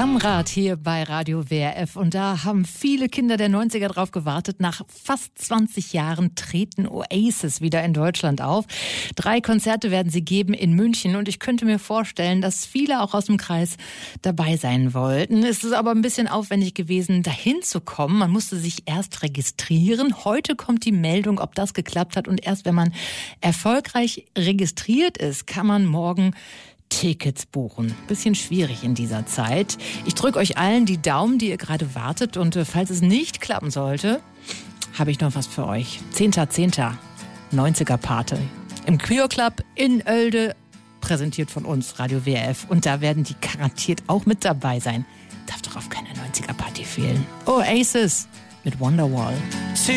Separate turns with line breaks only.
Stammrat hier bei Radio WRF und da haben viele Kinder der 90er drauf gewartet. Nach fast 20 Jahren treten Oasis wieder in Deutschland auf. 3 Konzerte werden sie geben in München und ich könnte mir vorstellen, dass viele auch aus dem Kreis dabei sein wollten. Es ist aber ein bisschen aufwendig gewesen, dahin zu kommen. Man musste sich erst registrieren. Heute kommt die Meldung, ob das geklappt hat und erst wenn man erfolgreich registriert ist, kann man morgen Tickets buchen. Bisschen schwierig in dieser Zeit. Ich drücke euch allen die Daumen, die ihr gerade wartet. Und falls es nicht klappen sollte, habe ich noch was für euch. 10.10. 90er-Party im Queer Club in Oelde, präsentiert von uns, Radio WRF. Und da werden die garantiert auch mit dabei sein. Darf doch auf keine 90er-Party fehlen. Oasis mit Wonderwall.